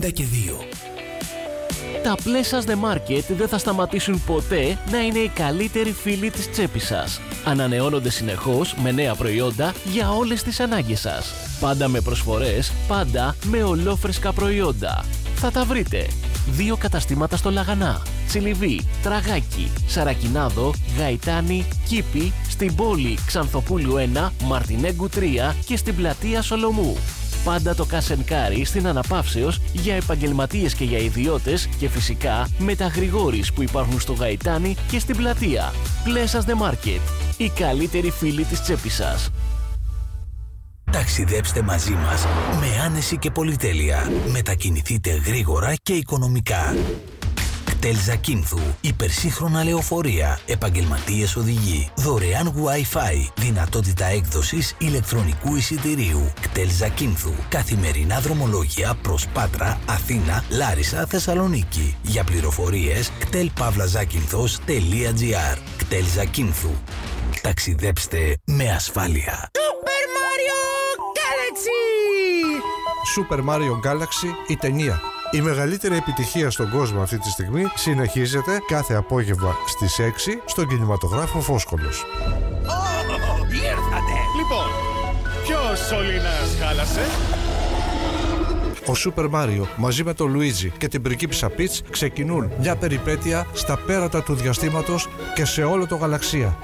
92. Τα Pleasures The Market δεν θα σταματήσουν ποτέ να είναι οι καλύτεροι φίλοι της τσέπης σας. Ανανεώνονται συνεχώς με νέα προϊόντα για όλες τις ανάγκες σας. Πάντα με προσφορές, πάντα με ολόφρεσκα προϊόντα. Θα τα βρείτε. 2 καταστήματα στο Λαγανά, Τσιλιβί, Τραγάκι, Σαρακινάδο, Γαϊτάνη, Κήπη, στην πόλη Ξανθοπούλου 1, Μαρτινέγκου 3 και στην πλατεία Σολομού. Πάντα το cash and carry στην Αναπαύσεως για επαγγελματίες και για ιδιώτες και φυσικά με τα γρηγόρης που υπάρχουν στο Γαϊτάνη και στην πλατεία. Pleasures The Market, οι καλύτεροι φίλοι της τσέπης σας. Ταξιδέψτε μαζί μας με άνεση και πολυτέλεια. Μετακινηθείτε γρήγορα και οικονομικά. κτέλ Ζακίνθου, υπερσύγχρονα λεωφορεία, επαγγελματίες οδηγοί, δωρεάν Wi-Fi, δυνατότητα έκδοσης ηλεκτρονικού εισιτηρίου. κτέλ Ζακίνθου, καθημερινά δρομολόγια προς Πάτρα, Αθήνα, Λάρισα, Θεσσαλονίκη. Για πληροφορίες κτέλ-ζακίνθος.gr. κτέλ Ζακίνθου. Ταξιδέψτε με ασφάλεια. Super Mario Galaxy! Super Mario Galaxy, η ταινία. Η μεγαλύτερη επιτυχία στον κόσμο αυτή τη στιγμή συνεχίζεται κάθε απόγευμα στις 6 στον κινηματογράφο Φόσκολος. Ήρθατε! Λοιπόν, ποιος σωλήνας χάλασε? Ο Super Mario μαζί με τον Λουίτζι και την πριγκίπισσα Πιτς ξεκινούν μια περιπέτεια στα πέρατα του διαστήματος και σε όλο το γαλαξία.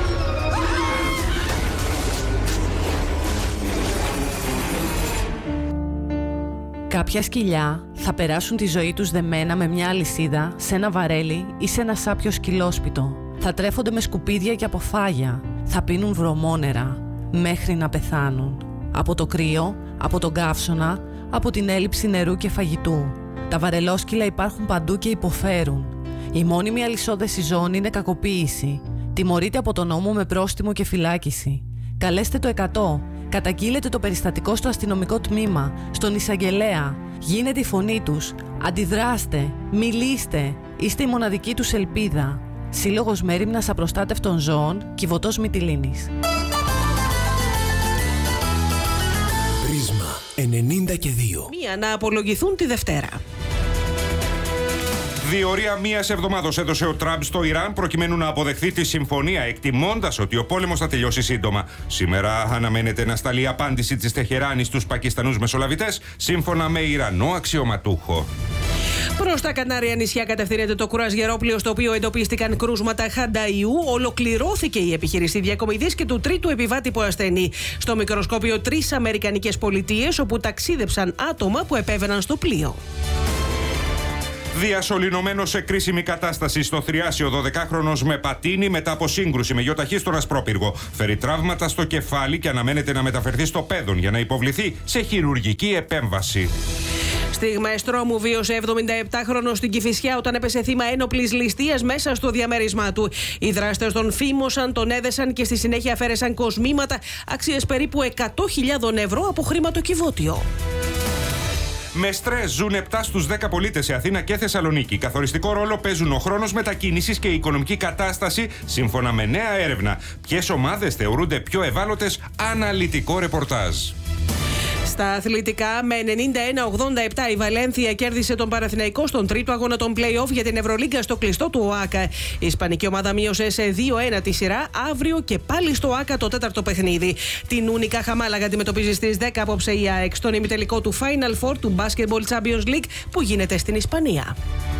Κάποια σκυλιά θα περάσουν τη ζωή τους δεμένα με μια αλυσίδα σε ένα βαρέλι ή σε ένα σάπιο σκυλόσπιτο. Θα τρέφονται με σκουπίδια και αποφάγια. Θα πίνουν βρωμόνερα μέχρι να πεθάνουν. Από το κρύο, από τον καύσωνα, από την έλλειψη νερού και φαγητού. Τα βαρελόσκυλα υπάρχουν παντού και υποφέρουν. Η μόνιμη αλυσόδεση ζώων είναι κακοποίηση. Τιμωρείται από τον νόμο με πρόστιμο και φυλάκιση. Καλέστε το 100. Καταγγείλετε το περιστατικό στο αστυνομικό τμήμα, στον εισαγγελέα. Γίνετε η φωνή τους. Αντιδράστε. Μιλήστε. Είστε η μοναδική τους ελπίδα. Σύλλογος Μέριμνας Απροστάτευτων Ζώων, Κιβωτός Μυτιλήνης. Πρίσμα 92. Μία να απολογηθούν τη Δευτέρα. Διορία μίας εβδομάδος έδωσε ο Τραμπ στο Ιράν προκειμένου να αποδεχθεί τη συμφωνία, εκτιμώντας ότι ο πόλεμος θα τελειώσει σύντομα. Σήμερα αναμένεται να σταλεί απάντηση της Τεχεράνης στους Πακιστανούς μεσολαβητές, σύμφωνα με Ιρανό αξιωματούχο. Προς τα Κανάρια νησιά κατευθύνεται το κρουαζιερόπλοιο στο οποίο εντοπίστηκαν κρούσματα χανταϊού. Ολοκληρώθηκε η επιχείρηση διακομιδής και του τρίτου επιβάτη που ασθενεί. Στο μικροσκόπιο 3 Αμερικανικές πολιτείες όπου ταξίδεψαν άτομα που επέβαιναν στο πλοίο. Διασωληνωμένο σε κρίσιμη κατάσταση στο Θριάσιο 12χρονος με πατίνι μετά από σύγκρουση με γιοταχή στον Ασπρόπυργο. Φέρει τραύματα στο κεφάλι και αναμένεται να μεταφερθεί στο Πέδον για να υποβληθεί σε χειρουργική επέμβαση. Στιγμές τρόμου βίωσε 77χρονος στην Κηφισιά όταν έπεσε θύμα ένοπλης ληστείας μέσα στο διαμέρισμά του. Οι δράστες τον φήμωσαν, τον έδεσαν και στη συνέχεια αφαίρεσαν κοσμήματα αξίες περίπου 100.000 ευρώ από χρηματοκιβώτιο. Με στρες ζουν 7 στους 10 πολίτες σε Αθήνα και Θεσσαλονίκη. Καθοριστικό ρόλο παίζουν ο χρόνος μετακίνησης και η οικονομική κατάσταση, σύμφωνα με νέα έρευνα. Ποιες ομάδες θεωρούνται πιο ευάλωτες? Αναλυτικό ρεπορτάζ. Στα αθλητικά, με 91-87 η Βαλένθια κέρδισε τον Παναθηναϊκό στον τρίτο αγώνα των play-off για την Ευρωλίγκα στο κλειστό του ΟΑΚΑ. Η ισπανική ομάδα μείωσε σε 2-1 τη σειρά, αύριο και πάλι στο ΟΑΚΑ το τέταρτο παιχνίδι. Την Ούνικα Χαμάλαγα αντιμετωπίζει στις 10 απόψε η ΑΕΚ στον ημιτελικό του Final Four του Basketball Champions League που γίνεται στην Ισπανία.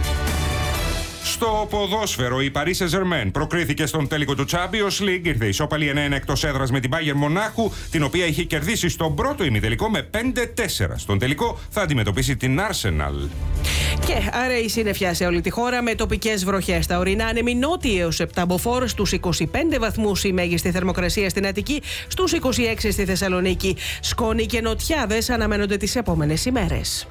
Στο ποδόσφαιρο, η Paris Saint-Germain προκρίθηκε στον τέλικο του Champions League. Ήρθε ισόπαλη 1-1 εκτός έδρας με την Bayern Μονάχου, την οποία είχε κερδίσει στον πρώτο ημιτελικό με 5-4. Στον τελικό θα αντιμετωπίσει την Arsenal. Και αραιή συννεφιά σε όλη τη χώρα με τοπικές βροχές. Τα ορεινά άνεμοι νότιοι έως 7 μποφόρ, στους 25 βαθμούς η μέγιστη θερμοκρασία στην Αττική, στους 26 στη Θεσσαλονίκη. Σκόνη και νοτιάδες αναμένονται τις επόμενες ημέρες.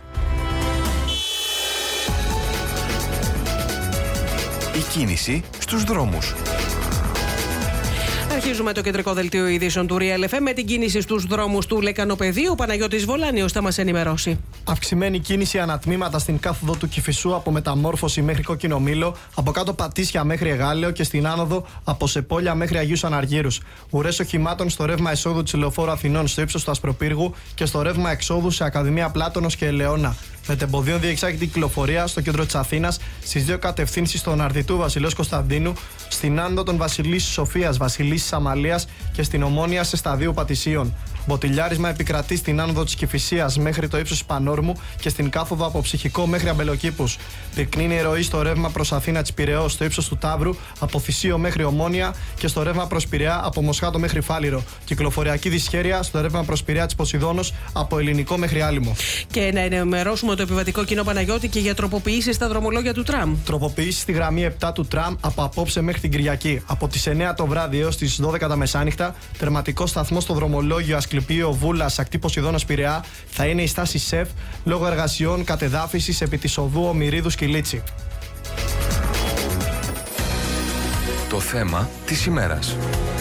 Η κίνηση στους δρόμους. Αρχίζουμε το κεντρικό δελτίο ειδήσεων του Real FM με την κίνηση στους δρόμους του Λεκανοπεδίου. Ο Παναγιώτης Βολάνιος θα μας ενημερώσει. Αυξημένη κίνηση ανατμήματα στην κάθοδο του Κηφισού από Μεταμόρφωση μέχρι Κόκκινο Μήλο, από κάτω Πατήσια μέχρι Εγάλεο και στην άνοδο από Σεπόλια μέχρι Αγίους Αναργύρους. Ουρές οχημάτων στο ρεύμα εσόδου της Λεωφόρου Αθηνών στο ύψος του Ασπροπύργου και στο ρεύμα εξόδου σε Ακαδημία Πλάτωνος και Ελαιώνα. μετεμποδίων διεξάγεται η κυκλοφορία στο κέντρο της Αθήνας στις δύο κατευθύνσεις των Αρδιτού Βασιλέως Κωνσταντίνου, στην Άνδο των Βασιλίσσης Σοφίας, Βασιλίσσης Αμαλίας και στην Ομόνια σε σταδίου Πατησίων. Μποτιλιάρισμα επικρατεί στην άνοδο της Κηφισίας μέχρι το ύψος της Πανόρμου και στην κάθοδο από Ψυχικό μέχρι Αμπελοκήπους. Πυκνίνει η ροή στο ρεύμα προς Αθήνα της Πειραιώς στο ύψος του Ταύρου, από Θησίο μέχρι Ομόνια και στο ρεύμα προς Πειραιά από Μοσχάτο μέχρι Φάληρο. Κυκλοφοριακή δυσχέρεια στο ρεύμα προς Πειραιά της Ποσειδώνος από Ελληνικό μέχρι Άλυμο. Και να ενημερώσουμε το επιβατικό κοινό, Παναγιώτη, και για τροποποιήσεις στα δρομολόγια του τραμ. Τροποποιήσεις στη γραμμή 7 του τραμ από απόψε μέχρι την Κυριακή. Από τις 9 το βράδυ έως τις 12 τα μεσάνυχτα, τερματικό σταθμό στο δρομολόγιο Ασκληπείο Βούλας Ακτή Ποσειδώνος Πειραιά θα είναι η στάση ΣΕΦ λόγω εργασιών κατεδάφισης επί της οδού Ομηρίδου Σκυλίτσι. Το θέμα της ημέρας.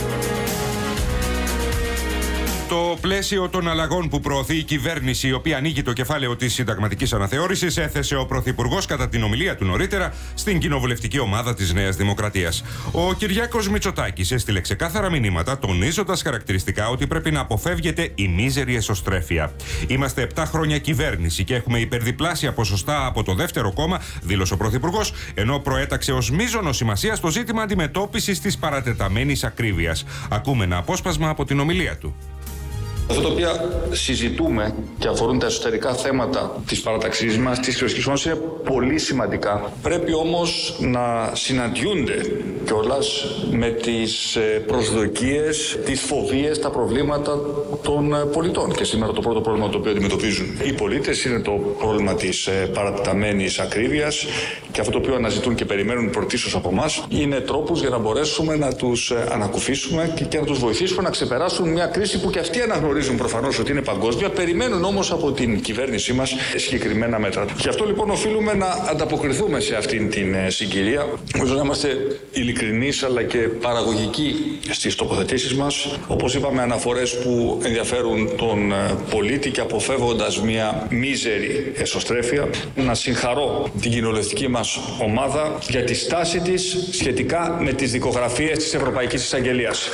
Το πλαίσιο των αλλαγών που προωθεί η κυβέρνηση, η οποία ανοίγει το κεφάλαιο της συνταγματικής αναθεώρησης, έθεσε ο Πρωθυπουργός κατά την ομιλία του νωρίτερα στην κοινοβουλευτική ομάδα της Νέας Δημοκρατίας. Ο Κυριάκος Μητσοτάκης έστειλε ξεκάθαρα μηνύματα, τονίζοντας χαρακτηριστικά ότι πρέπει να αποφεύγεται η μίζερη εσωστρέφεια. Είμαστε 7 χρόνια κυβέρνηση και έχουμε υπερδιπλάσια ποσοστά από το δεύτερο κόμμα, δήλωσε ο Πρωθυπουργός, ενώ προέταξε ως μείζωνο σημασία το ζήτημα αντιμετώπισης της παρατεταμένης ακρίβειας. Ακούμε ένα απόσπασμα από την ομιλία του. Αυτά τα οποία συζητούμε και αφορούν τα εσωτερικά θέματα της παραταξής μας, της κοινωνικής μας, είναι πολύ σημαντικά. Πρέπει όμως να συναντιούνται κιόλας με τις προσδοκίες, τις φοβίες, τα προβλήματα των πολιτών. Και σήμερα το πρώτο πρόβλημα το οποίο αντιμετωπίζουν οι πολίτες είναι το πρόβλημα της παρατεταμένης ακρίβειας, και αυτό το οποίο αναζητούν και περιμένουν πρωτίστως από εμάς είναι τρόπους για να μπορέσουμε να τους ανακουφίσουμε και να τους βοηθήσουμε να ξεπεράσουν μια κρίση που και αυτοί αναγνωρίζουν προφανώς ότι είναι παγκόσμια, περιμένουν όμως από την κυβέρνησή μας συγκεκριμένα μέτρα. Γι' αυτό λοιπόν οφείλουμε να ανταποκριθούμε σε αυτήν την συγκυρία, ώστε να είμαστε ειλικρινείς αλλά και παραγωγικοί στις τοποθετήσεις μας. Όπως είπαμε, αναφορές που ενδιαφέρουν τον πολίτη και αποφεύγοντας μια μίζερη εσωστρέφεια. Να συγχαρώ την κοινοβουλευτική μας ομάδα για τη στάση της σχετικά με τις δικογραφίες της Ευρωπαϊκής Εισαγγελίας.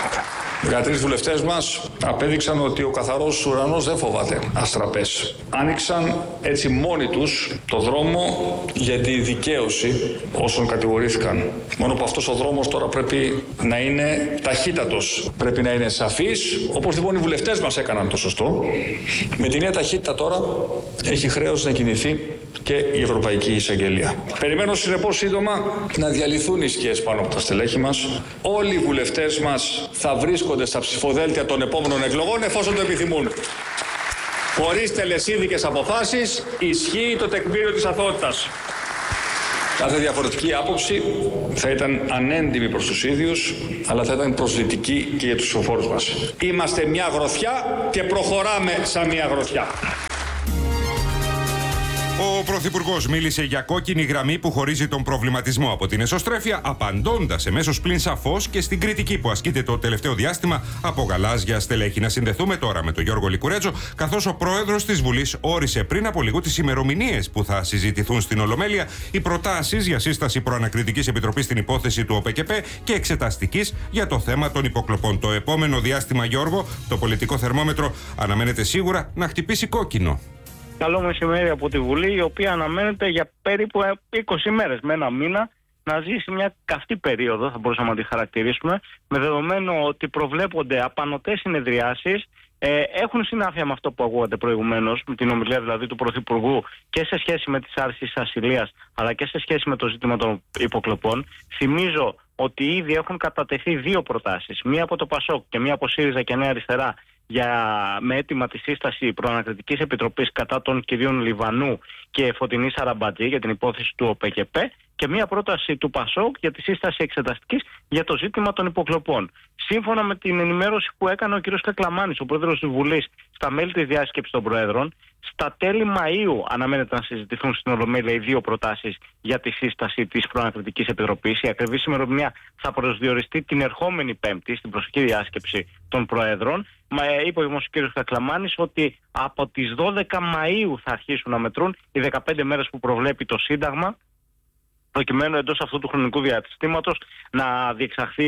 Οι 13 βουλευτές μας απέδειξαν ότι ο καθαρός ουρανός δεν φοβάται αστραπές. Άνοιξαν έτσι μόνοι τους το δρόμο για τη δικαίωση όσων κατηγορήθηκαν. Μόνο που αυτός ο δρόμος τώρα πρέπει να είναι ταχύτατος. Πρέπει να είναι σαφής, όπως λοιπόν οι βουλευτές μας έκαναν το σωστό. Με την νέα ταχύτητα τώρα έχει χρέος να κινηθεί και η Ευρωπαϊκή Εισαγγελία. Περιμένω συνεπώς σύντομα να διαλυθούν οι σκιές πάνω από τα στελέχη μας. Όλοι οι βουλευτές μας θα βρίσκονται στα ψηφοδέλτια των επόμενων εκλογών εφόσον το επιθυμούν. Χωρίς τελεσίδικες αποφάσεις ισχύει το τεκμήριο της αθωότητας. Κάθε διαφορετική άποψη θα ήταν ανέντιμη προς τους ίδιους, αλλά θα ήταν προσβλητική και για τους ψηφοφόρους μας. Είμαστε μια γροθιά και προχωράμε σαν μια γροθιά. Ο Πρωθυπουργός μίλησε για κόκκινη γραμμή που χωρίζει τον προβληματισμό από την εσωστρέφεια, απαντώντας εμέσως πλην σαφώς και στην κριτική που ασκείται το τελευταίο διάστημα από γαλάζια στελέχη. Να συνδεθούμε τώρα με τον Γιώργο Λικουρέτζο, καθώς ο πρόεδρος της Βουλής όρισε πριν από λίγο τις ημερομηνίες που θα συζητηθούν στην Ολομέλεια οι προτάσεις για σύσταση προανακριτικής επιτροπής στην υπόθεση του ΟΠΚΠ και εξεταστικής για το θέμα των υποκλοπών. Το επόμενο διάστημα, Γιώργο, το πολιτικό θερμόμετρο αναμένεται σίγουρα να χτυπήσει κόκκινο. Καλό μεσημέρι από τη Βουλή, η οποία αναμένεται για περίπου 20 μέρες με ένα μήνα να ζήσει μια καυτή περίοδο, θα μπορούσαμε να τη χαρακτηρίσουμε, με δεδομένο ότι προβλέπονται απανωτές συνεδριάσεις. Έχουν συνάφεια με αυτό που ακούγατε προηγουμένως, με την ομιλία δηλαδή του Πρωθυπουργού, και σε σχέση με τις άρσεις της ασυλίας, αλλά και σε σχέση με το ζήτημα των υποκλοπών. Θυμίζω ότι ήδη έχουν κατατεθεί 2 προτάσεις, μία από το ΠΑΣΟΚ και μία από ΣΥΡΙΖΑ και Νέα Αριστερά, με αίτημα τη σύσταση προανακριτικής επιτροπής κατά των κυρίων Λιβανού και Φωτεινή Σαραμπατζή για την υπόθεση του ΟΠΚΠ, και μία πρόταση του ΠΑΣΟΚ για τη σύσταση εξεταστικής για το ζήτημα των υποκλοπών. Σύμφωνα με την ενημέρωση που έκανε ο κ. Κακλαμάνης, ο πρόεδρος της Βουλής, στα μέλη της διάσκεψης των Προέδρων, στα τέλη Μαΐου αναμένεται να συζητηθούν στην Ολομέλεια οι 2 προτάσεις για τη σύσταση της προανακριτικής επιτροπής. Η ακριβής ημερομηνία θα προσδιοριστεί την ερχόμενη Πέμπτη στην προσεχή διάσκεψη των Προέδρων. Είπε ο κ. Κακλαμάνης ότι από τις 12 Μαΐου θα αρχίσουν να μετρούν οι 15 μέρες που προβλέπει το Σύνταγμα προκειμένου εντός αυτού του χρονικού διαστήματος να διεξαχθεί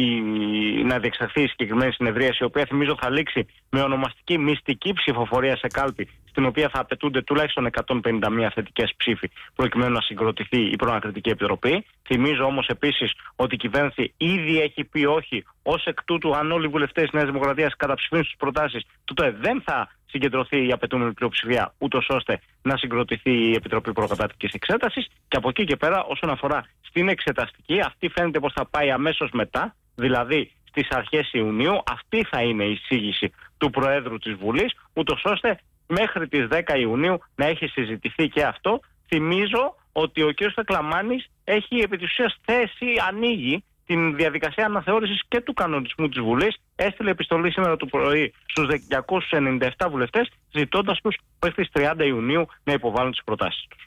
η συγκεκριμένη συνεδρίαση, η οποία θυμίζω θα λήξει με ονομαστική μυστική ψηφοφορία σε κάλπη, στην οποία θα απαιτούνται τουλάχιστον 151 θετικές ψήφοι προκειμένου να συγκροτηθεί η Προανακριτική Επιτροπή. Θυμίζω όμως επίσης ότι η κυβέρνηση ήδη έχει πει όχι, ως εκ τούτου, αν όλοι οι βουλευτές της Νέας Δημοκρατίας καταψηφίσουν τις προτάσεις, τότε δεν θα συγκεντρωθεί η απαιτούμενη πλειοψηφία, ούτως ώστε να συγκροτηθεί η Επιτροπή Προκαταρκτικής Εξέτασης. Και από εκεί και πέρα, όσον αφορά στην εξεταστική, αυτή φαίνεται πως θα πάει αμέσως μετά, δηλαδή στις αρχές Ιουνίου. Αυτή θα είναι η εισήγηση του Προέδρου της Βουλής, ούτως ώστε μέχρι τις 10 Ιουνίου να έχει συζητηθεί και αυτό. Θυμίζω ότι ο κ. Φεκλαμάνης έχει επί της ουσίας ανοίγει την διαδικασία αναθεώρησης και του κανονισμού της Βουλής. Έστειλε επιστολή σήμερα το πρωί στους 297 βουλευτές, ζητώντας τους μέχρι τις 30 Ιουνίου να υποβάλουν τις προτάσεις τους.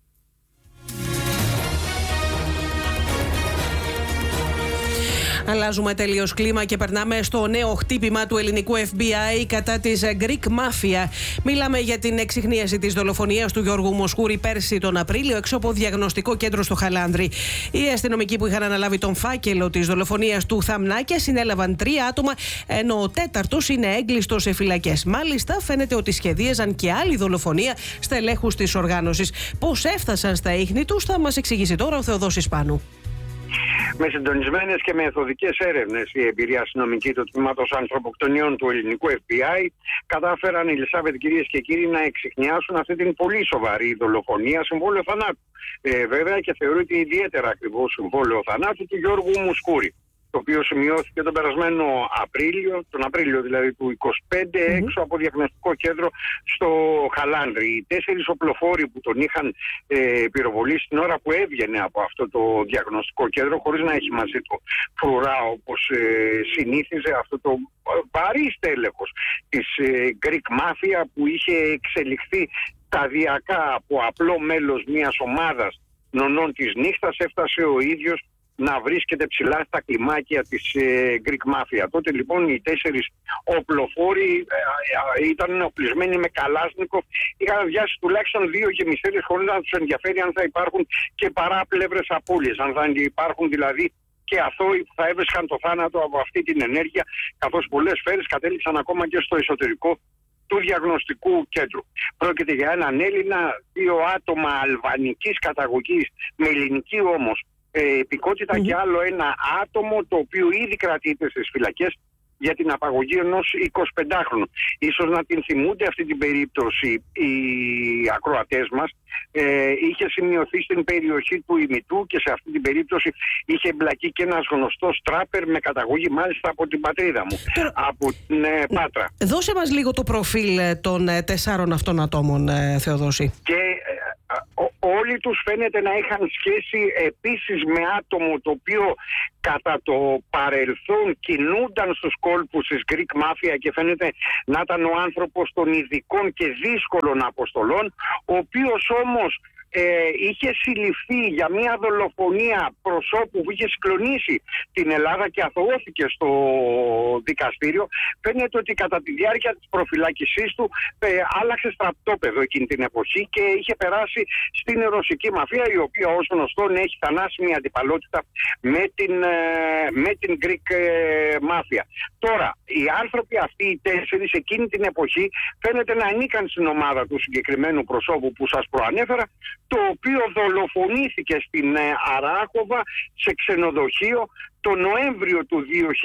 Αλλάζουμε τελείως κλίμα και περνάμε στο νέο χτύπημα του ελληνικού FBI κατά της Greek Mafia. Μιλάμε για την εξιχνίαση της δολοφονίας του Γιώργου Μοσχούρη πέρσι τον Απρίλιο έξω από διαγνωστικό κέντρο στο Χαλάνδρη. Οι αστυνομικοί που είχαν αναλάβει τον φάκελο της δολοφονίας του Θαμνάκια συνέλαβαν 3 άτομα, ενώ ο 4ος είναι έγκλειστος σε φυλακές. Μάλιστα, φαίνεται ότι σχεδίαζαν και άλλη δολοφονία στελέχους της οργάνωσης. Πώς έφτασαν στα ίχνη τους θα μας εξηγήσει τώρα ο Θεοδόσης Πάνου. Με συντονισμένες και μεθοδικές έρευνες, η εμπειρία αστυνομική του τμήματος ανθρωποκτονιών του ελληνικού FBI κατάφεραν, Ελισάβετ, κυρίες και κύριοι, να εξιχνιάσουν αυτή την πολύ σοβαρή δολοφονία, συμβόλαιο θανάτου. Βέβαια, και θεωρείται ιδιαίτερα ακριβώς συμβόλαιο θανάτου του Γιώργου Μοσχούρη, το οποίο σημειώθηκε τον περασμένο Απρίλιο, τον Απρίλιο δηλαδή του 25, έξω από διαγνωστικό κέντρο στο Χαλάνδρη. Οι 4 οπλοφόροι που τον είχαν πυροβολήσει την ώρα που έβγαινε από αυτό το διαγνωστικό κέντρο, χωρίς να έχει μαζί του φρουρά όπως συνήθιζε, αυτό το βαρύ στέλεχος της Greek Mafia, που είχε εξελιχθεί σταδιακά από απλό μέλος μιας ομάδας νονών της νύχτας, έφτασε ο ίδιος να βρίσκεται ψηλά στα κλιμάκια της Greek Mafia. Τότε λοιπόν οι 4 οπλοφόροι ήταν οπλισμένοι με καλάσνικοφ, είχαν αδειάσει τουλάχιστον 2 γεμιστέρες χωρίς να τους ενδιαφέρει αν θα υπάρχουν και παράπλευρες απώλειες, αν θα υπάρχουν δηλαδή και αθώοι που θα έβρισκαν το θάνατο από αυτή την ενέργεια, καθώς πολλές σφαίρες κατέληξαν ακόμα και στο εσωτερικό του διαγνωστικού κέντρου. Πρόκειται για έναν Έλληνα, 2 άτομα αλβανικής καταγωγής με ελληνική όμως επικότητα και άλλο ένα άτομο το οποίο ήδη κρατείται στις φυλακές για την απαγωγή ενός 25χρονου. Ίσως να την θυμούνται αυτή την περίπτωση οι ακροατές μας. Είχε σημειωθεί στην περιοχή του Ημιτού και σε αυτή την περίπτωση είχε εμπλακεί και ένας γνωστός τράπερ με καταγωγή μάλιστα από την πατρίδα μου, από την Πάτρα. Δώσε μας λίγο το προφίλ των 4 αυτών ατόμων, Θεοδόση. Και όλοι τους φαίνεται να είχαν σχέση επίσης με άτομο το οποίο κατά το παρελθόν κινούνταν στους κόλπους της Greek Mafia και φαίνεται να ήταν ο άνθρωπος των ειδικών και δύσκολων αποστολών, ο οποίος όμως είχε συλληφθεί για μια δολοφονία προσώπου που είχε συγκλονίσει την Ελλάδα και αθωώθηκε στο δικαστήριο. Φαίνεται ότι κατά τη διάρκεια της προφυλάκησής του άλλαξε στρατόπεδο εκείνη την εποχή και είχε περάσει στην ρωσική μαφία, η οποία ως γνωστόν έχει θανάσιμη αντιπαλότητα με την Greek Mafia. Τώρα, οι άνθρωποι αυτοί οι 4 εκείνη την εποχή φαίνεται να ανήκαν στην ομάδα του συγκεκριμένου προσώπου που σας προανέφερα, το οποίο δολοφονήθηκε στην Αράχοβα σε ξενοδοχείο το Νοέμβριο του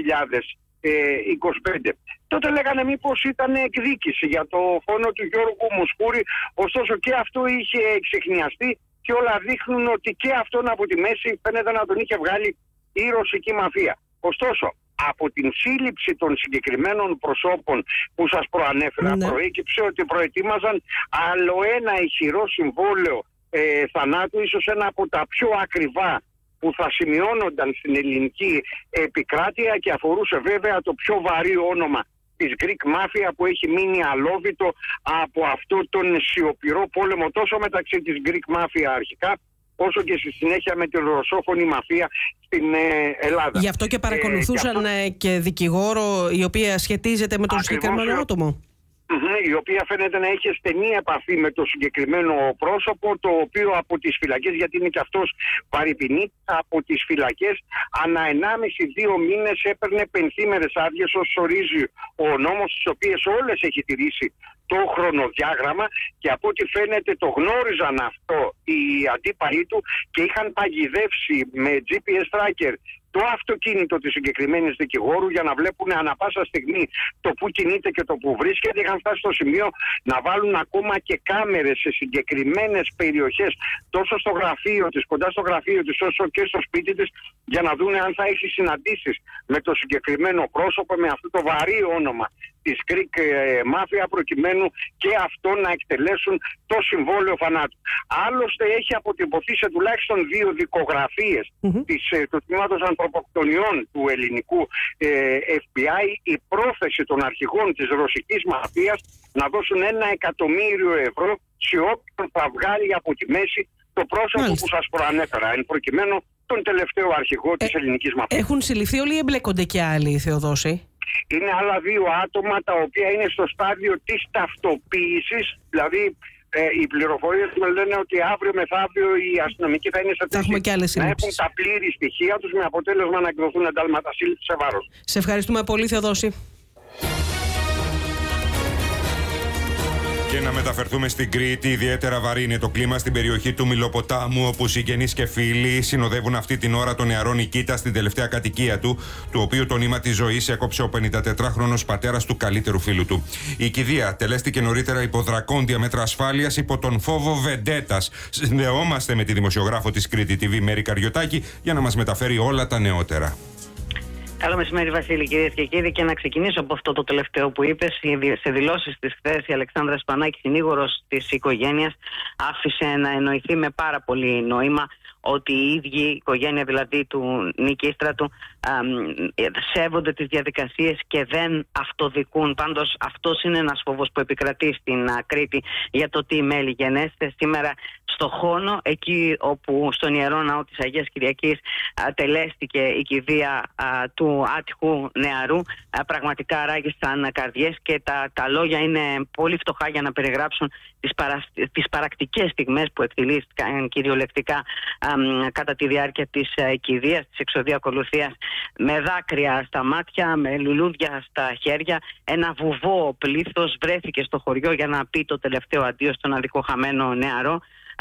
2025. Τότε λέγανε μήπως ήταν εκδίκηση για το φόνο του Γιώργου Μοσχούρη, ωστόσο και αυτό είχε εξιχνιαστεί και όλα δείχνουν ότι και αυτόν από τη μέση φαίνεται να τον είχε βγάλει η ρωσική μαφία. Ωστόσο, από την σύλληψη των συγκεκριμένων προσώπων που σας προανέφερα, προέκυψε ότι προετοίμαζαν άλλο ένα ηχηρό συμβόλαιο θανάτου, ίσως ένα από τα πιο ακριβά που θα σημειώνονταν στην ελληνική επικράτεια, και αφορούσε βέβαια το πιο βαρύ όνομα της Greek Mafia που έχει μείνει αλόβητο από αυτό τον σιωπηρό πόλεμο τόσο μεταξύ της Greek Mafia αρχικά, όσο και στη συνέχεια με την ρωσόφωνη μαφία στην Ελλάδα. Γι' αυτό και παρακολουθούσαν και δικηγόρο η οποία σχετίζεται με τον συγκεκριμένο άτομο. η οποία φαίνεται να είχε στενή επαφή με το συγκεκριμένο πρόσωπο, το οποίο από τις φυλακές, γιατί είναι και αυτός παρυπηνή, από τις φυλακές ανά 1,5-2 μήνες έπαιρνε πενθήμερες άδειες, όσο ορίζει ο νόμος, τις οποίες όλες έχει τηρήσει το χρονοδιάγραμμα, και από ό,τι φαίνεται το γνώριζαν αυτό οι αντίπαλοι του και είχαν παγιδεύσει με GPS tracker το αυτοκίνητο της συγκεκριμένης δικηγόρου για να βλέπουν ανα πάσα στιγμή το που κινείται και το που βρίσκεται. Είχαν φτάσει στο σημείο να βάλουν ακόμα και κάμερες σε συγκεκριμένες περιοχές, τόσο στο γραφείο της, κοντά στο γραφείο της, όσο και στο σπίτι της, για να δουν αν θα έχει συναντήσεις με το συγκεκριμένο πρόσωπο, με αυτό το βαρύ όνομα της Greek Mafia, προκειμένου και αυτό να εκτελέσουν το συμβόλαιο θανάτου. Άλλωστε έχει αποτυπωθεί σε τουλάχιστον 2 δικογραφίες του τμήματος ανθρωποκτονιών του ελληνικού FBI η πρόθεση των αρχηγών της ρωσικής μαφίας να δώσουν 1 εκατομμύριο ευρώ σε όποιον θα βγάλει από τη μέση το πρόσωπο που σας προανέφερα, εν προκειμένου τον τελευταίο αρχηγό της ελληνικής μαφίας. Έχουν συλληφθεί όλοι ή εμπλέκονται και άλλοι, Θεοδόση? Είναι άλλα 2 άτομα τα οποία είναι στο στάδιο της ταυτοποίησης, δηλαδή οι πληροφορίες μου λένε ότι αύριο μεθαύριο οι αστυνομικοί θα είναι σε θέση να έχουν τα πλήρη στοιχεία τους, με αποτέλεσμα να εκδοθούν εντάλματα σύλληψης σε βάρος. Σε ευχαριστούμε πολύ, Θεοδόση. Και να μεταφερθούμε στην Κρήτη. Ιδιαίτερα βαρύ είναι το κλίμα στην περιοχή του Μηλοποτάμου, όπου συγγενείς και φίλοι συνοδεύουν αυτή την ώρα τον νεαρό Νικήτα στην τελευταία κατοικία του οποίου το νήμα της ζωής έκοψε ο 54χρονος πατέρας του καλύτερου φίλου του. Η κηδεία τελέστηκε νωρίτερα υπό δρακόντια μέτρα ασφάλειας, υπό τον φόβο βεντέτας. Συνδεόμαστε με τη δημοσιογράφο της Κρήτη TV, Μέρη Καριωτάκη, για να μας μεταφέρει όλα τα νεότερα. Καλό μεσημέρι, Βασίλη, κυρίες και κύριοι. Και να ξεκινήσω από αυτό το τελευταίο που είπες. Σε δηλώσεις της χθες, η Αλεξάνδρα Σπανάκη, συνήγορος της οικογένειας, άφησε να εννοηθεί με πάρα πολύ νόημα ότι η ίδια η οικογένεια, δηλαδή του Νικήστρατου, σέβονται τις διαδικασίες και δεν αυτοδικούν. Πάντως αυτός είναι ένας φόβος που επικρατεί στην Κρήτη για το τι μέλη γενέστε. Σήμερα στο Χόνο, εκεί όπου στον Ιερό Ναό της Αγίας Κυριακής τελέστηκε η κηδεία του άτυχου νεαρού, πραγματικά ράγισαν καρδιές και τα λόγια είναι πολύ φτωχά για να περιγράψουν τις παρακτικές στιγμές που εκτελήθηκαν κυριολεκτικά κατά τη διάρκεια της κηδείας, της εξοδιακολουθίας, με δάκρυα στα μάτια, με λουλούδια στα χέρια. Ένα βουβό πλήθος βρέθηκε στο χωριό για να πει το τελευταίο αντίο στον αδικοχαμένο νεαρό.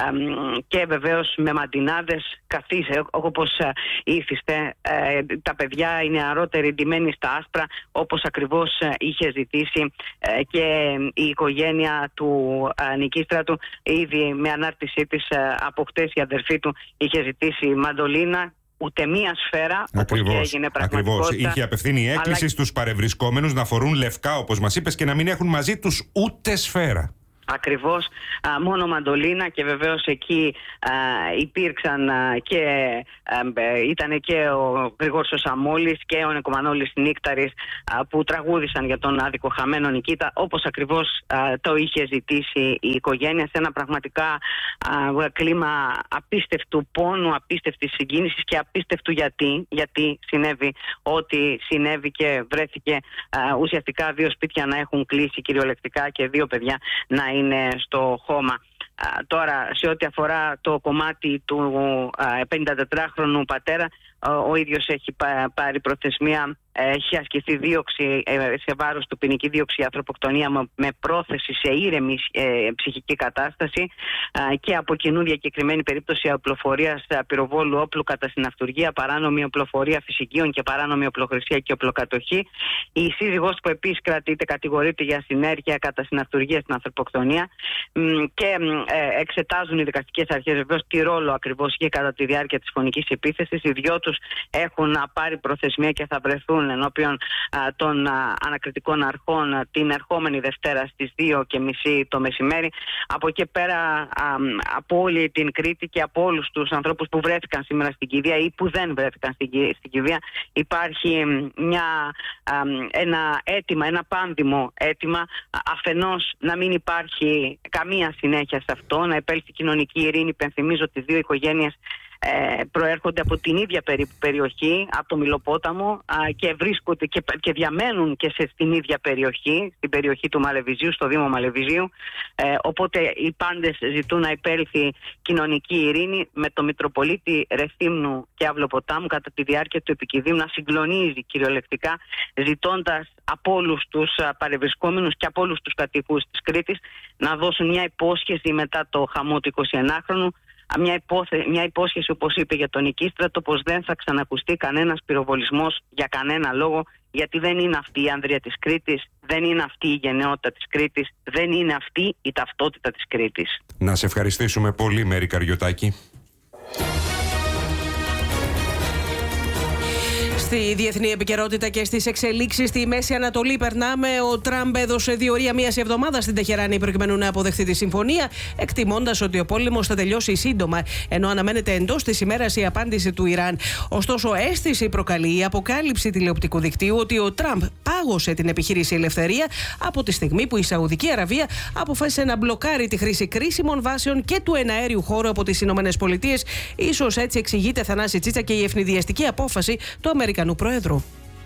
Και βεβαίως με μαντινάδες καθίσε όπως ήθιστε, τα παιδιά, οι νεαρότεροι ντυμένοι στα άσπρα, όπως ακριβώς είχε ζητήσει και η οικογένεια του Νικήστρατου. Ήδη με ανάρτησή της από χτες η αδερφή του είχε ζητήσει μαντολίνα. Ούτε μία σφαίρα, όπως και έγινε πραγματικότητα. Ακριβώς. Είχε απευθύνει έκκληση στους παρευρισκόμενους να φορούν λευκά, όπως μας είπες, και να μην έχουν μαζί τους ούτε σφαίρα. Ακριβώς, μόνο μαντολίνα, και βεβαίως εκεί υπήρξαν και ήταν και ο Γρηγόρης ο Σαμόλης και ο Νεκομανόλης Νίκταρης που τραγούδησαν για τον αδικοχαμένο Νικήτα, όπως ακριβώς το είχε ζητήσει η οικογένεια, σε ένα πραγματικά κλίμα απίστευτου πόνου, απίστευτης συγκίνησης και απίστευτου γιατί συνέβη ό,τι συνέβη και βρέθηκε ουσιαστικά 2 σπίτια να έχουν κλείσει κυριολεκτικά και 2 παιδιά να είναι στο χώμα. Τώρα, σε ό,τι αφορά το κομμάτι του 54χρονου πατέρα, ο ίδιος έχει πάρει προθεσμία, έχει ασκηθεί δίωξη σε βάρος του, ποινική δίωξη, ανθρωποκτονία με πρόθεση σε ήρεμη ψυχική κατάσταση, και από κοινού διακεκριμένη περίπτωση οπλοφορίας πυροβόλου όπλου κατά συναυτουργία, παράνομη οπλοφορία φυσικίων και παράνομη οπλοχρησία και οπλοκατοχή. Η σύζυγός που επίσης κατηγορείται για συνέργεια κατά συναυτουργία στην ανθρωποκτονία, και εξετάζουν οι δικαστικές αρχές βεβαίως τι ρόλο ακριβώς είχε κατά τη διάρκεια της φωνικής επίθεσης. Οι 2 τους έχουν πάρει προθεσμία και θα βρεθούν ενώπιον των ανακριτικών αρχών την ερχόμενη Δευτέρα στις 2:30 το μεσημέρι. Από εκεί πέρα, από όλη την Κρήτη και από όλους τους ανθρώπους που βρέθηκαν σήμερα στην κηδεία ή που δεν βρέθηκαν στην κηδεία, υπάρχει ένα αίτημα, ένα πάνδημο αίτημα, αφενός να μην υπάρχει καμία συνέχεια σε αυτό, να επέλθει κοινωνική ειρήνη. Υπενθυμίζω ότι 2 οικογένειες προέρχονται από την ίδια περιοχή, από το Μυλοπόταμο, και βρίσκονται και διαμένουν και στην ίδια περιοχή, στην περιοχή του Μαλεβιζίου, στο Δήμο Μαλεβιζίου. Οπότε οι πάντες ζητούν να υπέλθει κοινωνική ειρήνη, με το Μητροπολίτη Ρεθύμνου και Αυλοποτάμου κατά τη διάρκεια του επικηδείου να συγκλονίζει κυριολεκτικά, ζητώντας από όλους τους παρευρισκόμενους και από όλους τους κατοικούς της Κρήτης να δώσουν μια υπόσχεση μετά το χαμό του 21χρονου, μια υπόσχεση, όπως είπε, για τον Νικίστρατο, πως δεν θα ξανακουστεί κανένας πυροβολισμός για κανένα λόγο, γιατί δεν είναι αυτή η άνδρεια της Κρήτης, δεν είναι αυτή η γενναιότητα της Κρήτης, δεν είναι αυτή η ταυτότητα της Κρήτης. Να σε ευχαριστήσουμε πολύ, Μέρη Καριωτάκη. Στη διεθνή επικαιρότητα και στις εξελίξεις στη Μέση Ανατολή περνάμε. Ο Τραμπ έδωσε διορία μιας εβδομάδας στην Τεχεράνη προκειμένου να αποδεχθεί τη συμφωνία, εκτιμώντας ότι ο πόλεμος θα τελειώσει σύντομα, ενώ αναμένεται εντός της ημέρας η απάντηση του Ιράν. Ωστόσο, αίσθηση προκαλεί η αποκάλυψη τηλεοπτικού δικτύου ότι ο Τραμπ πάγωσε την επιχείρηση Ελευθερία από τη στιγμή που η Σαουδική Αραβία αποφάσισε να μπλοκάρει τη χρήση κρίσιμων βάσεων και του εναέριου χώρου από τις ΗΠΑ. Ίσως έτσι εξηγείται, Θανάση Τσίτσα, και η ευνηδιαστική απόφαση του Αμερικανού Προέδρου.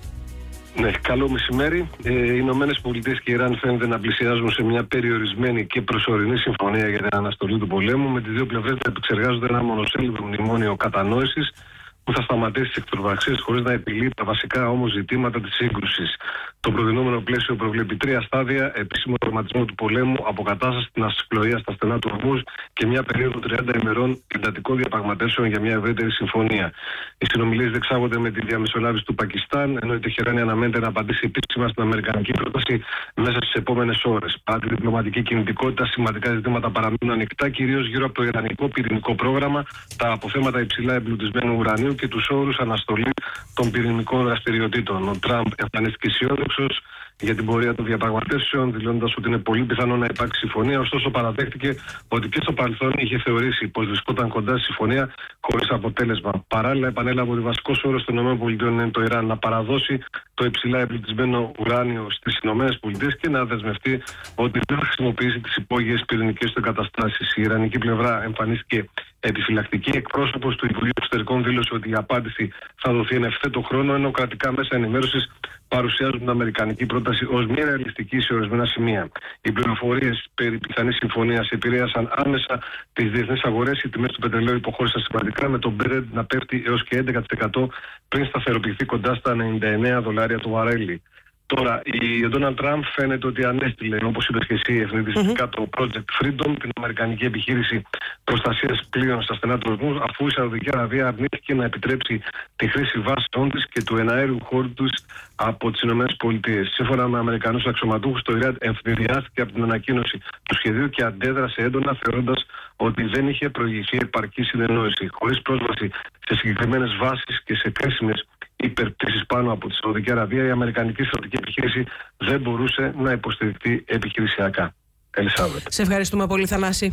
Ναι, καλό μεσημέρι. Οι Ηνωμένες Πολιτείες και η Ιράν φαίνεται να πλησιάζουν σε μια περιορισμένη και προσωρινή συμφωνία για την αναστολή του πολέμου, με τις δύο πλευρές να επεξεργάζονται ένα μονοσέλιδο μνημόνιο κατανόησης που θα σταματήσει τις εκτροβαξίες χωρίς να επιλύει τα βασικά όμως ζητήματα της σύγκρουσης. Το προδεινόμενο πλαίσιο προβλέπει 3 στάδια: επίσημο τερματισμό του πολέμου, αποκατάσταση της ναυσιπλοείας στα στενά του Ορμούζ και μια περίοδο 30 ημερών εντατικών διαπραγματεύσεων για μια ευρύτερη συμφωνία. Οι συνομιλίες διεξάγονται με τη διαμεσολάβηση του Πακιστάν, ενώ η Τεχεράνη αναμένεται να απαντήσει επίσημα στην αμερικανική πρόταση μέσα στις επόμενες ώρες. Παρά τη διπλωματική κινητικότητα, σημαντικά ζητήματα παραμένουν ανοιχτά, κυρίως γύρω από το ιρανικό πυρηνικό πρόγραμμα, τα αποθέματα υψηλά εμπλουτισμένου ουρανίου και τους όρους αναστολή των πυρηνικών δραστηριοτήτων. Ο Τραμπ εμφανίστηκε αισιόδοξος για την πορεία των διαπραγματεύσεων, δηλώνοντας ότι είναι πολύ πιθανό να υπάρξει συμφωνία. Ωστόσο, παραδέχτηκε ότι και στο παρελθόν είχε θεωρήσει πως βρισκόταν κοντά στη συμφωνία χωρίς αποτέλεσμα. Παράλληλα, επανέλαβε ότι βασικός όρος των ΗΠΑ είναι το Ιράν να παραδώσει το υψηλά εμπλουτισμένο ουράνιο στις ΗΠΑ και να δεσμευτεί ότι δεν θα χρησιμοποιήσει τις υπόγειες πυρηνικές του εγκαταστάσεις. Η ιρανική πλευρά εμφανίστηκε επιφυλακτική. Εκπρόσωπος του Υπουργείου Εξωτερικών δήλωσε ότι η απάντηση θα δοθεί εν ευθέτω χρόνο, ενώ κρατικά μέσα ενημέρωσης παρουσιάζουν την αμερικανική πρόταση ως μη ρεαλιστική σε ορισμένα σημεία. Οι πληροφορίες περί πιθανής συμφωνίας επηρέασαν άμεσα τις διεθνείς αγορές. Οι τιμές του πετρελαίου υποχώρησαν σημαντικά, με το Brent να πέφτει έως και 11% πριν σταθεροποιηθεί κοντά στα $99 το βαρέλι. Τώρα, ο Ντόναλντ Τραμπ φαίνεται ότι ανέστειλε, όπως είπες και εσύ, ευνηδιαστικά το Project Freedom, την αμερικανική επιχείρηση προστασίας πλοίων στα στενά του Ορμούζ, αφού η Σαουδική Αραβία αρνήθηκε να επιτρέψει τη χρήση βάσεων της και του εναέριου χώρου τους από τις ΗΠΑ. Σύμφωνα με Αμερικανούς αξιωματούχους, το Ιράν ευνηδιάστηκε από την ανακοίνωση του σχεδίου και αντέδρασε έντονα, θεωρώντας ότι δεν είχε προηγηθεί επαρκή συνεννόηση. Χωρίς πρόσβαση σε συγκεκριμένες βάσεις και σε κρίσιμες υπερπτήσεις πάνω από τη Σαουδική Αραβία, η αμερικανική στρατιωτική επιχείρηση δεν μπορούσε να υποστηριχθεί επιχειρησιακά. Ελισάβετ. Σε ευχαριστούμε πολύ, Θανάση.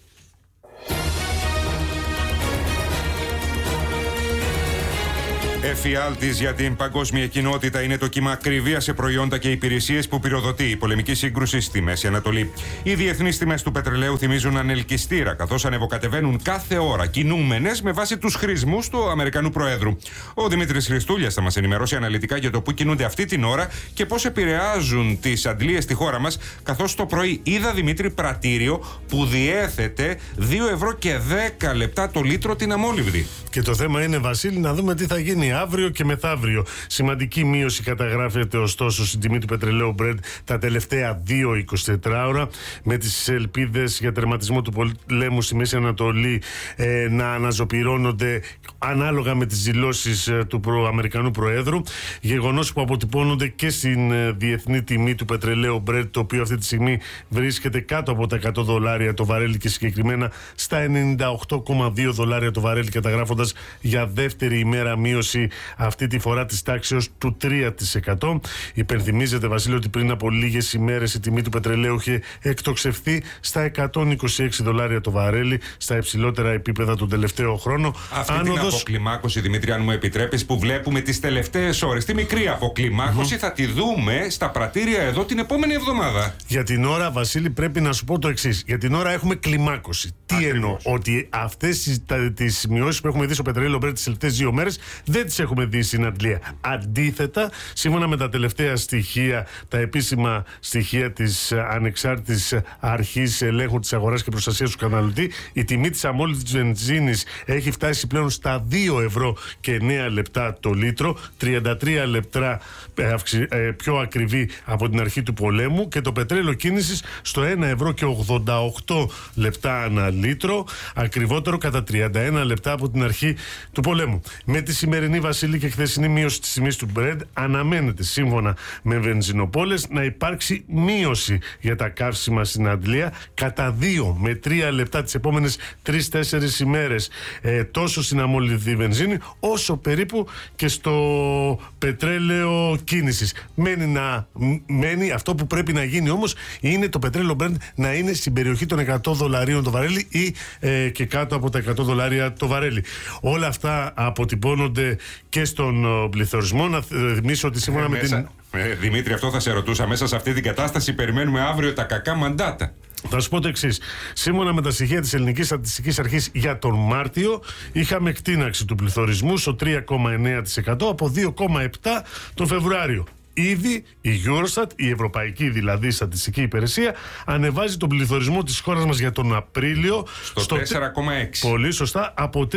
Εφιάλτης για την παγκόσμια κοινότητα είναι το κύμα ακριβίας σε προϊόντα και υπηρεσίες που πυροδοτεί η πολεμική σύγκρουση στη Μέση Ανατολή. Οι διεθνείς τιμές του πετρελαίου θυμίζουν ανελκυστήρα, καθώς ανεβοκατεβαίνουν κάθε ώρα, κινούμενες με βάση τους χρησμούς του Αμερικανού Προέδρου. Ο Δημήτρης Χριστούλιας θα μας ενημερώσει αναλυτικά για το πού κινούνται αυτή την ώρα και πώς επηρεάζουν τις αντλίες στη χώρα μας, καθώς το πρωί είδα, Δημήτρη, πρατήριο που διέθετε 2 € το λίτρο την αμόλυβδη. Και το θέμα είναι, Βασίλη, να δούμε τι θα γίνει αύριο και μεθαύριο. Σημαντική μείωση καταγράφεται ωστόσο στην τιμή του πετρελαίου Brent τα τελευταία 2-24 ώρα, με τις ελπίδες για τερματισμό του πολέμου στη Μέση Ανατολή να αναζωπυρώνονται ανάλογα με τις δηλώσεις του Αμερικανού Προέδρου. Γεγονός που αποτυπώνονται και στην διεθνή τιμή του πετρελαίου Brent, το οποίο αυτή τη στιγμή βρίσκεται κάτω από τα $100 το βαρέλι και συγκεκριμένα στα $98,2 το βαρέλι, καταγράφοντας για δεύτερη ημέρα μείωση αύξηση αυτή τη φορά της τάξεως του 3%. Υπενθυμίζεται, Βασίλη, ότι πριν από λίγες ημέρες η τιμή του πετρελαίου είχε εκτοξευθεί στα $126 το βαρέλι, στα υψηλότερα επίπεδα τον τελευταίο χρόνο. Αυτή την αποκλιμάκωση, Δημήτρη, αν μου επιτρέπεις, που βλέπουμε τις τελευταίες ώρες, τη μικρή αποκλιμάκωση θα τη δούμε στα πρατήρια εδώ την επόμενη εβδομάδα. Για την ώρα, Βασίλη, πρέπει να σου πω το εξής. Για την ώρα έχουμε κλιμάκωση. Τι εννοώ? Ότι αυτές τις σημειώσεις που έχουμε δει στο πετρέλαιο Brent τις τελευταίες 2 μέρες δεν τις έχουμε δει στην Αντλία. Αντίθετα, σύμφωνα με τα τελευταία στοιχεία, τα επίσημα στοιχεία της Ανεξάρτητης Αρχής Ελέγχου της Αγοράς και Προστασίας του Καταναλωτή, η τιμή της αμόλυτης βενζίνης έχει φτάσει πλέον στα 2,09 το λίτρο, 33 λεπτά πιο ακριβή από την αρχή του πολέμου, και το πετρέλαιο κίνησης στο 1,88 ανά λίτρο, ακριβότερο κατά 31 λεπτά από την αρχή του πολέμου. Με τη σημερινή, Βασίλη, και χθεσινή μείωση της τιμής του Brent, αναμένεται, σύμφωνα με βενζινοπόλες, να υπάρξει μείωση για τα καύσιμα στην Αντλία κατά 2 με 3 λεπτά τις επόμενες 3-4 ημέρες, τόσο στην αμόλυτη βενζίνη όσο περίπου και στο πετρέλαιο κίνησης. Μένει αυτό που πρέπει να γίνει όμως, είναι το πετρέλαιο Brent να είναι στην περιοχή των $100 το βαρέλι ή και κάτω από τα $100 το βαρέλι. Όλα αυτά αποτυπώνονται και στον πληθωρισμό. Να θυμίσω ότι σύμφωνα με την... Δημήτρη, αυτό θα σε ρωτούσα. Μέσα σε αυτή την κατάσταση περιμένουμε αύριο τα κακά μαντάτα. Θα σου πω το εξής. Σύμφωνα με τα στοιχεία της Ελληνικής Στατιστικής Αρχής για τον Μάρτιο, είχαμε εκτείναξη του πληθωρισμού στο 3,9% από 2,7% τον Φεβρουάριο. Ήδη η Eurostat, η Ευρωπαϊκή δηλαδή Στατιστική Υπηρεσία, ανεβάζει τον πληθωρισμό της χώρας μας για τον Απρίλιο στο 4,6. Πολύ σωστά, από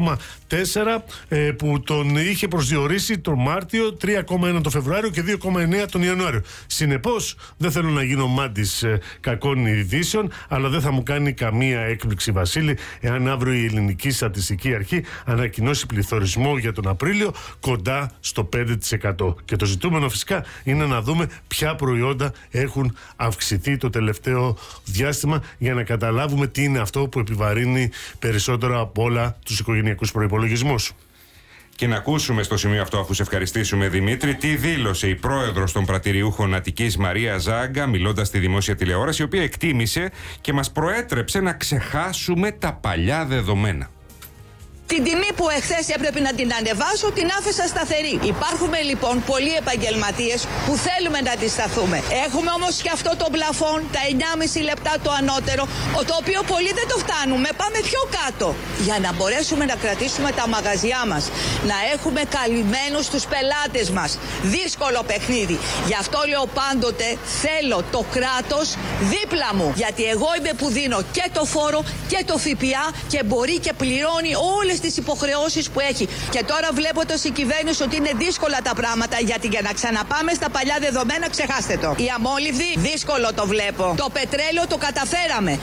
3,4 που τον είχε προσδιορίσει τον Μάρτιο, 3,1 τον Φεβρουάριο και 2,9 τον Ιανουάριο. Συνεπώς, δεν θέλω να γίνω μάντης κακών ειδήσεων, αλλά δεν θα μου κάνει καμία έκπληξη, Βασίλη, εάν αύριο η Ελληνική Στατιστική Αρχή ανακοινώσει πληθωρισμό για τον Απρίλιο κοντά στο 5%. Και το ζητούμενο φυσικά είναι να δούμε ποια προϊόντα έχουν αυξηθεί το τελευταίο διάστημα, για να καταλάβουμε τι είναι αυτό που επιβαρύνει περισσότερο από όλα τους οικογενειακούς προϋπολογισμούς. Και να ακούσουμε στο σημείο αυτό, αφού σε ευχαριστήσουμε, Δημήτρη, τι δήλωσε η πρόεδρος των πρατηριούχων Αττικής, Μαρία Ζάγκα, μιλώντας στη δημόσια τηλεόραση, η οποία εκτίμησε και μας προέτρεψε να ξεχάσουμε τα παλιά δεδομένα. Την τιμή που εχθές έπρεπε να την ανεβάσω, την άφησα σταθερή. Υπάρχουμε λοιπόν πολλοί επαγγελματίες που θέλουμε να αντισταθούμε. Έχουμε όμως και αυτό το πλαφόν, τα 9,5 λεπτά το ανώτερο, το οποίο πολλοί δεν το φτάνουμε, πάμε πιο κάτω. Για να μπορέσουμε να κρατήσουμε τα μαγαζιά μας, να έχουμε καλυμμένους τους πελάτες μας. Δύσκολο παιχνίδι. Γι' αυτό λέω πάντοτε, θέλω το κράτος δίπλα μου. Γιατί εγώ είμαι που δίνω και το φόρο και το ΦΠΑ και μπορεί και πληρώνει όλες τις υποχρεώσεις που έχει. Και τώρα βλέποντας η κυβέρνηση ότι είναι δύσκολα τα πράγματα, γιατί για να ξαναπάμε στα παλιά δεδομένα, ξεχάστε το. Η αμόλυβδη, δύσκολο το βλέπω. Το πετρέλαιο το καταφέραμε.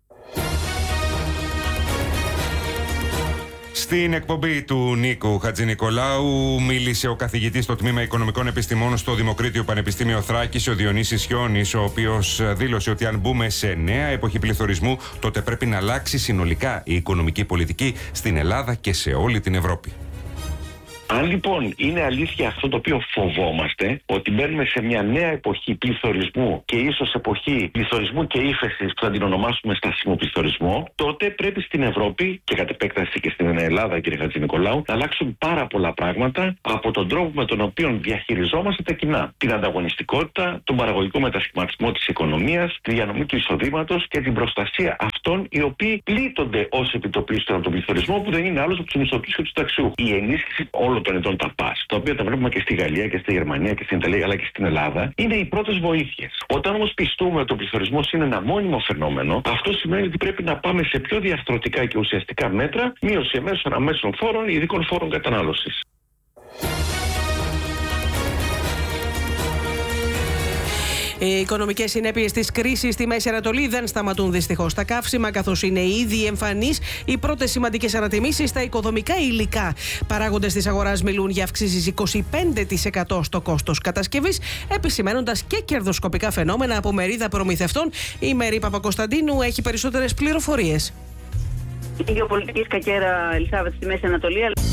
Στην εκπομπή του Νίκου Χατζηνικολάου μίλησε ο καθηγητής στο Τμήμα Οικονομικών Επιστημών στο Δημοκρίτιο Πανεπιστήμιο Θράκης, ο Διονύσης Χιώνης, ο οποίος δήλωσε ότι αν μπούμε σε νέα εποχή πληθωρισμού, τότε πρέπει να αλλάξει συνολικά η οικονομική πολιτική στην Ελλάδα και σε όλη την Ευρώπη. Αν λοιπόν είναι αλήθεια αυτό το οποίο φοβόμαστε, ότι μπαίνουμε σε μια νέα εποχή πληθωρισμού και ίσως εποχή πληθωρισμού και ύφεσης που θα την ονομάσουμε στάσιμο πληθωρισμό, τότε πρέπει στην Ευρώπη και κατ' επέκταση και στην Ελλάδα, κύριε Χατζηνικολάου, να αλλάξουν πάρα πολλά πράγματα από τον τρόπο με τον οποίο διαχειριζόμαστε τα κοινά. Την ανταγωνιστικότητα, τον παραγωγικό μετασχηματισμό της οικονομίας, τη διανομή του εισοδήματος και την προστασία αυτών οι οποίοι πλήττονται ως επιτοπλίστων από τον πληθωρισμό, που δεν είναι άλλος από τους μισθωτούς και τους ταξιούχους. Η ενίσχυση όλων των ετών τα ΠΑΣ, τα οποία τα βλέπουμε και στη Γαλλία και στη Γερμανία και στην Ιταλία αλλά και στην Ελλάδα, είναι οι πρώτες βοήθειες. Όταν όμως πιστούμε ότι ο πληθωρισμός είναι ένα μόνιμο φαινόμενο, αυτό σημαίνει ότι πρέπει να πάμε σε πιο διαρθρωτικά και ουσιαστικά μέτρα, μείωση εμέσων αμέσων φόρων, ειδικών φόρων κατανάλωσης. Οι οικονομικές συνέπειες της κρίσης στη Μέση Ανατολή δεν σταματούν δυστυχώς στα καύσιμα, καθώς είναι ήδη εμφανείς οι πρώτες σημαντικές ανατιμήσεις στα οικοδομικά υλικά. Παράγοντες της αγοράς μιλούν για αυξήσεις 25% στο κόστος κατασκευής, επισημαίνοντας και κερδοσκοπικά φαινόμενα από μερίδα προμηθευτών. Η Μέρη Παπακοσταντίνου έχει περισσότερες πληροφορίες. Η γεωπολιτική σκακέρα Ελισάβετ στη Μέση Ανατολή.